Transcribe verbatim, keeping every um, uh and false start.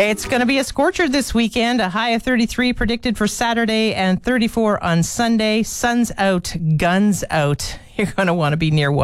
It's going to be a scorcher this weekend. A high of thirty-three predicted for Saturday and thirty-four on Sunday. Sun's out, guns out. You're going to want to be near one.